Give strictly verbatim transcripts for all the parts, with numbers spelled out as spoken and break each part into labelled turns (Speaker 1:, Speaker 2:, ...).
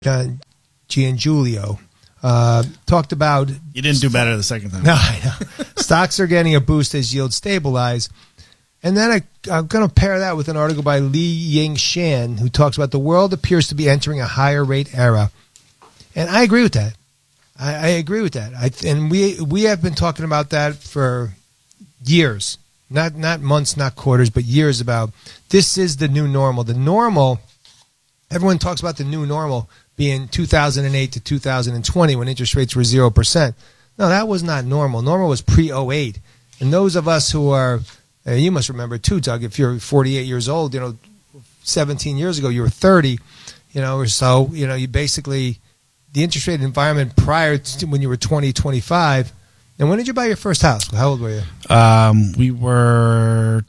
Speaker 1: uh, Giangiulio uh, talked about.
Speaker 2: You didn't do better the second time.
Speaker 1: No, I know. Stocks are getting a boost as yields stabilize. And then I, I'm going to pair that with an article by Li Ying Shan, who talks about the world appears to be entering a higher rate era. And I agree with that. I, I agree with that. I, and we we have been talking about that for years, not not months, not quarters, but years. About this is the new normal. The normal. Everyone talks about the new normal being two thousand eight to two thousand twenty when interest rates were zero percent. No, that was not normal. Normal was pre oh eight. And those of us who are, uh, you must remember too, Doug, if you're forty-eight years old, you know, seventeen years ago, you were thirty, you know, or so, you know, you basically, the interest rate environment prior to when you were twenty, twenty-five. And when did you buy your first house? How old were you?
Speaker 2: Um, we were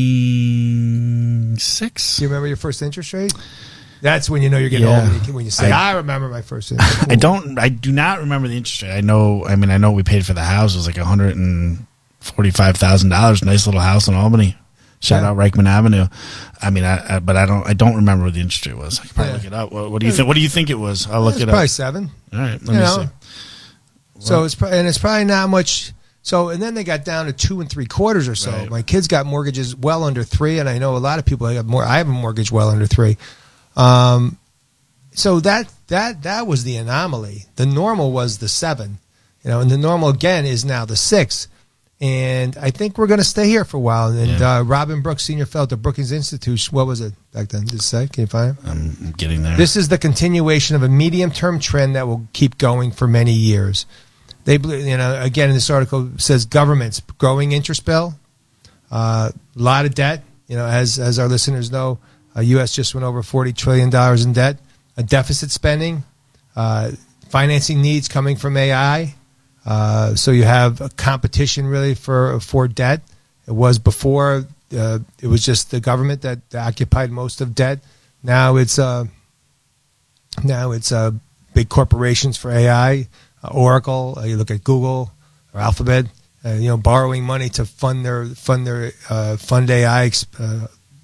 Speaker 2: twenty-six.
Speaker 1: Do you remember your first interest rate? That's when you know you're getting
Speaker 2: Yeah.
Speaker 1: old. When you say, I, I remember my first interest rate.
Speaker 2: I don't, I do not remember the interest rate. I know, I mean, I know we paid for the house. It was like one hundred forty-five thousand dollars. Nice little house in Albany. Shout
Speaker 1: Yeah.
Speaker 2: out Reichman Avenue. I mean, I, I, but I don't, I don't remember what the interest rate was. I can probably
Speaker 1: Yeah.
Speaker 2: look it up. What, what do you think? What do you think it was? I'll look
Speaker 1: It's
Speaker 2: it
Speaker 1: probably
Speaker 2: up.
Speaker 1: seven.
Speaker 2: All right. Let
Speaker 1: You
Speaker 2: me
Speaker 1: know,
Speaker 2: see.
Speaker 1: So it's pro- and it's probably not much. So and then they got down to two and three quarters or so.
Speaker 2: Right.
Speaker 1: My kids got mortgages well under three, and I know a lot of people have more. I have a mortgage well under three. Um, so that that that was the anomaly. The normal was the seven, you know, and the normal again is now the six. And I think we're going to stay here for a while. And
Speaker 2: Yeah.
Speaker 1: uh, Robin Brooks, senior fellow at the Brookings Institute. What was it back then? Did it say? Can you find it?
Speaker 2: I'm getting there.
Speaker 1: This is the continuation of a medium-term trend that will keep going for many years. They, believe- you know, again, in this article it says government's growing interest bill, a uh, lot of debt. You know, as as our listeners know, uh, U S just went over forty trillion dollars in debt. A deficit spending, uh, financing needs coming from A I. Uh, so you have a competition really for for debt. It was before uh, it was just the government that occupied most of debt. Now it's uh, now it's uh, big corporations for A I, uh, Oracle. Uh, you look at Google or Alphabet. Uh, you know, borrowing money to fund their fund their uh, fund A I uh,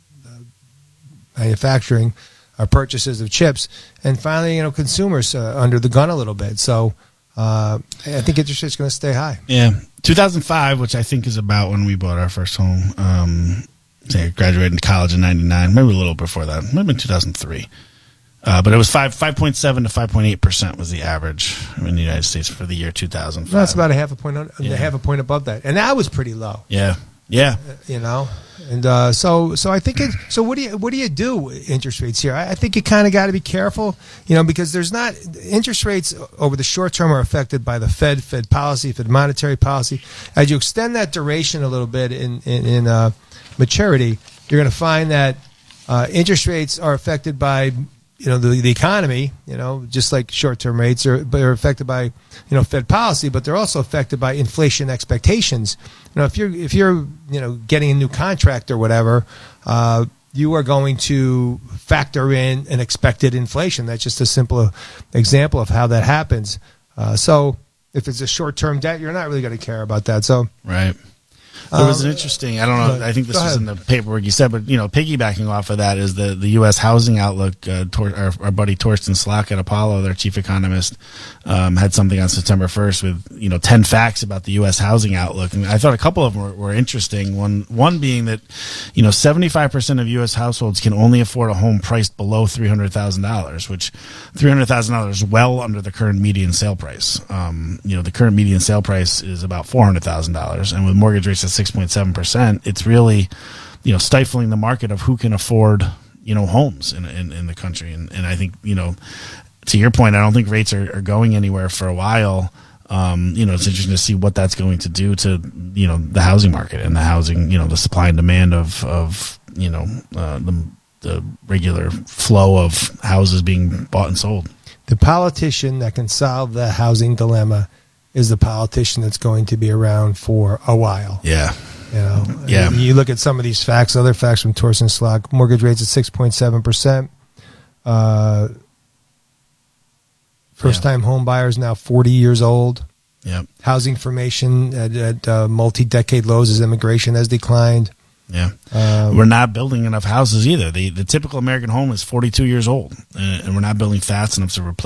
Speaker 1: manufacturing, uh, purchases of chips, and finally, you know, consumers uh, under the gun a little bit. So. Uh, I think interest rate's going to stay high.
Speaker 2: Yeah, two thousand five, which I think is about when we bought our first home. Um, I graduated college in ninety-nine, maybe a little before that, maybe in two thousand three. Uh, but it was five five point seven to five point eight percent was the average in the United States for the year two thousand five.
Speaker 1: That's about a half a point,
Speaker 2: Yeah.
Speaker 1: a half a point above that, and that was pretty low.
Speaker 2: Yeah, yeah.
Speaker 1: You know, and uh, so so I think it. So what do you what do you do with interest rates here? I, I think you kind of got to be careful, you know, because there's not interest rates over the short term are affected by the Fed, Fed policy, Fed monetary policy. As you extend that duration a little bit in in, in uh, maturity, you're going to find that uh, interest rates are affected by you know the the economy, you know, just like short term rates are, but are affected by you know Fed policy, but they're also affected by inflation expectations. You know, if you're if you're you know getting a new contract or whatever, uh, you are going to factor in an expected inflation. That's just a simple example of how that happens. Uh, so if it's a short term debt, you're not really going to care about that. So
Speaker 2: Right. There was
Speaker 1: Um,
Speaker 2: an interesting, I don't know, I think this
Speaker 1: go
Speaker 2: was
Speaker 1: ahead.
Speaker 2: in the paperwork you said, but, you know, piggybacking off of that is the, the U S housing outlook. Uh, Tor, our, our buddy Torsten Slok at Apollo, their chief economist, um, had something on September first with, you know, ten facts about the U S housing outlook. And I thought a couple of them were, were interesting. One, one being that, you know, seventy-five percent of U S households can only afford a home priced below three hundred thousand dollars, which three hundred thousand dollars is well under the current median sale price. Um, you know, the current median sale price is about four hundred thousand dollars. And with mortgage rates at six point seven percent, it's really, you know, stifling the market of who can afford, you know, homes in in, in the country. And, and I think, you know, to your point, I don't think rates are, are going anywhere for a while. Um, you know, it's interesting to see what that's going to do to, you know, the housing market and the housing, you know, the supply and demand of, of you know, uh, the, the regular flow of houses being bought and sold.
Speaker 1: the politician that can solve the housing dilemma is the politician that's going to be around for a while.
Speaker 2: Yeah.
Speaker 1: You know,
Speaker 2: Yeah.
Speaker 1: you look at some of these facts, other facts from Torsten Slok, mortgage rates at six point seven percent. Uh, first-time home buyers now forty years old.
Speaker 2: Yeah.
Speaker 1: Housing formation at, at uh, multi-decade lows as immigration has declined.
Speaker 2: Yeah.
Speaker 1: Um,
Speaker 2: we're not building enough houses either. The the typical American home is forty-two years old, uh, and we're not building fast enough to replace